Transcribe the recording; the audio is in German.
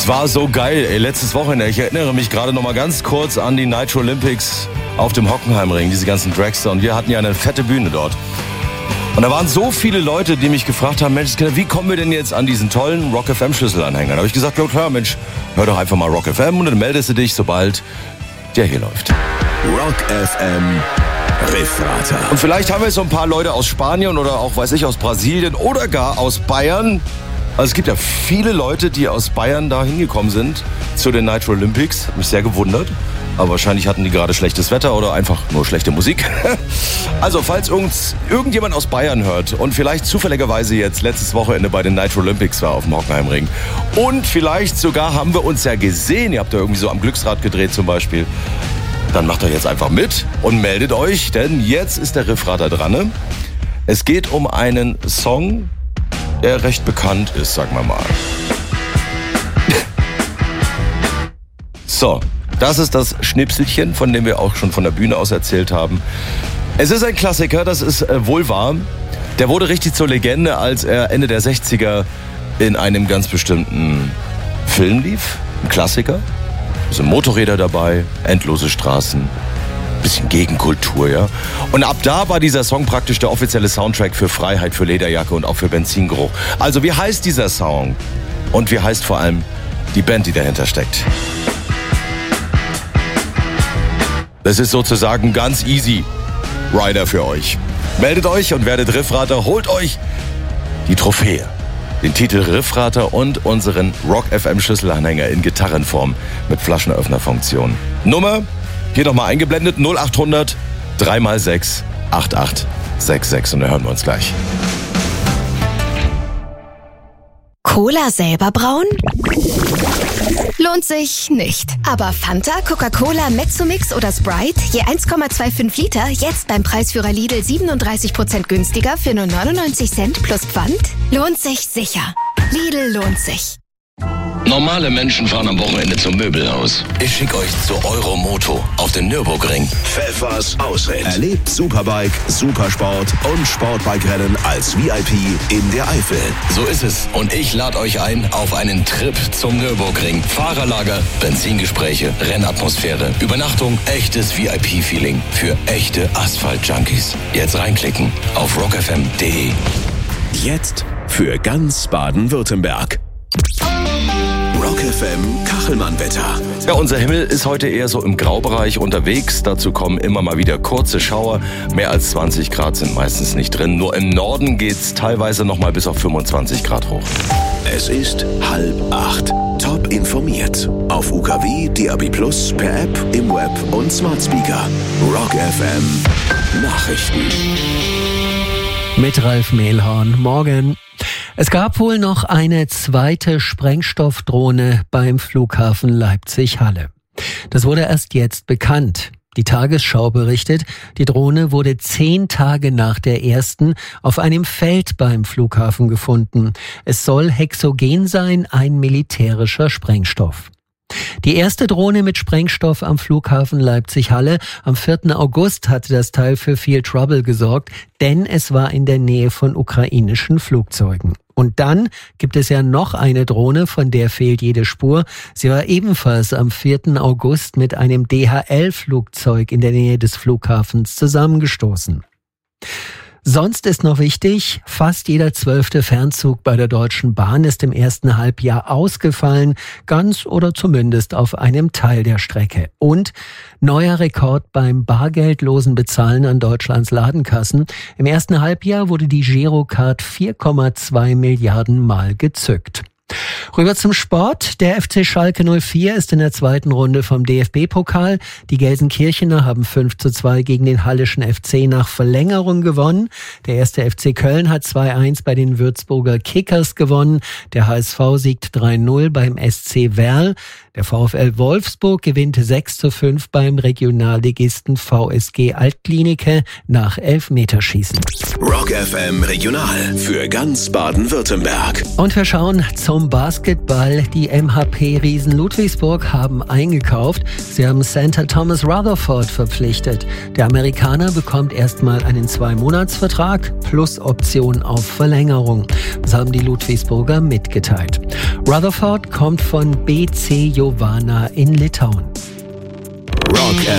Es war so geil, ey, letztes Wochenende. Ich erinnere mich gerade noch mal ganz kurz an die Nitro Olympics auf dem Hockenheimring, diese ganzen Dragster. Und wir hatten ja eine fette Bühne dort. Und da waren so viele Leute, die mich gefragt haben, Mensch, wie kommen wir denn jetzt an diesen tollen Rock FM Schlüsselanhänger? Da habe ich gesagt, ja klar, Mensch, hör doch einfach mal Rock FM und dann meldest du dich, sobald der hier läuft. Rock FM Riffrater. Und vielleicht haben wir so ein paar Leute aus Spanien oder auch, weiß ich, aus Brasilien oder gar aus Bayern. Also es gibt ja viele Leute, die aus Bayern da hingekommen sind zu den Nitro Olympics. Hat mich sehr gewundert. Aber wahrscheinlich hatten die gerade schlechtes Wetter oder einfach nur schlechte Musik. Also falls irgendjemand aus Bayern hört und vielleicht zufälligerweise jetzt letztes Wochenende bei den Nitro Olympics war auf dem Hockenheimring und vielleicht sogar haben wir uns ja gesehen, ihr habt ja irgendwie so am Glücksrad gedreht zum Beispiel, dann macht doch jetzt einfach mit und meldet euch, denn jetzt ist der Riffrater dran. Ne? Es geht um einen Song, der recht bekannt ist, sagen wir mal. So. Das ist das Schnipselchen, von dem wir auch schon von der Bühne aus erzählt haben. Es ist ein Klassiker, das ist wohl wahr. Der wurde richtig zur Legende, als er Ende der 60er in einem ganz bestimmten Film lief. Ein Klassiker. Es sind Motorräder dabei, endlose Straßen, bisschen Gegenkultur, ja. Und ab da war dieser Song praktisch der offizielle Soundtrack für Freiheit, für Lederjacke und auch für Benzingeruch. Also wie heißt dieser Song? Und wie heißt vor allem die Band, die dahinter steckt? Das ist sozusagen ganz easy Rider für euch. Meldet euch und werdet Riffrater. Holt euch die Trophäe. Den Titel Riffrater und unseren Rock FM Schlüsselanhänger in Gitarrenform mit Flaschenöffnerfunktion. Nummer, hier nochmal eingeblendet, 0800 3x6 8866. Und da hören wir uns gleich. Cola selber brauen? Lohnt sich nicht. Aber Fanta, Coca-Cola, Mezzomix oder Sprite, je 1,25 Liter, jetzt beim Preisführer Lidl 37% günstiger für nur 99 Cent plus Pfand? Lohnt sich sicher. Lidl lohnt sich. Normale Menschen fahren am Wochenende zum Möbelhaus. Ich schicke euch zu Euromoto auf den Nürburgring. Pfeffers Ausritt. Erlebt Superbike, Supersport und Sportbike-Rennen als VIP in der Eifel. So ist es. Und ich lade euch ein auf einen Trip zum Nürburgring. Fahrerlager, Benzingespräche, Rennatmosphäre, Übernachtung, echtes VIP-Feeling für echte Asphalt-Junkies. Jetzt reinklicken auf rockfm.de. Jetzt für ganz Baden-Württemberg. Rock FM Kachelmann-Wetter. Ja, unser Himmel ist heute eher so im Graubereich unterwegs. Dazu kommen immer mal wieder kurze Schauer. Mehr als 20 Grad sind meistens nicht drin. Nur im Norden geht's teilweise noch mal bis auf 25 Grad hoch. Es ist 7:30. Top informiert. Auf UKW, DAB+, per App, im Web und Smart Speaker. Rock FM Nachrichten. Mit Ralf Mehlhorn. Morgen. Es gab wohl noch eine zweite Sprengstoffdrohne beim Flughafen Leipzig-Halle. Das wurde erst jetzt bekannt. Die Tagesschau berichtet, die Drohne wurde 10 Tage nach der ersten auf einem Feld beim Flughafen gefunden. Es soll Hexogen sein, ein militärischer Sprengstoff. Die erste Drohne mit Sprengstoff am Flughafen Leipzig-Halle am 4. August hatte das Teil für viel Trouble gesorgt, denn es war in der Nähe von ukrainischen Flugzeugen. Und dann gibt es ja noch eine Drohne, von der fehlt jede Spur. Sie war ebenfalls am 4. August mit einem DHL-Flugzeug in der Nähe des Flughafens zusammengestoßen. Sonst ist noch wichtig, fast jeder 12. Fernzug bei der Deutschen Bahn ist im ersten Halbjahr ausgefallen, ganz oder zumindest auf einem Teil der Strecke. Und neuer Rekord beim bargeldlosen Bezahlen an Deutschlands Ladenkassen. Im ersten Halbjahr wurde die Girocard 4,2 Milliarden Mal gezückt. Rüber zum Sport. Der FC Schalke 04 ist in der zweiten Runde vom DFB-Pokal. Die Gelsenkirchener haben 5:2 gegen den Hallischen FC nach Verlängerung gewonnen. Der erste FC Köln hat 2:1 bei den Würzburger Kickers gewonnen. Der HSV siegt 3:0 beim SC Werl. Der VfL Wolfsburg gewinnt 6:5 beim Regionalligisten VSG Altklinike nach Elfmeterschießen. Rock FM Regional für ganz Baden-Württemberg. Und wir schauen zum Basketball. Die MHP-Riesen Ludwigsburg haben eingekauft. Sie haben Center Thomas Rutherford verpflichtet. Der Amerikaner bekommt erstmal einen 2-Monats-Vertrag plus Option auf Verlängerung. Das haben die Ludwigsburger mitgeteilt. Rutherford kommt von BC Jovana in Litauen. Rock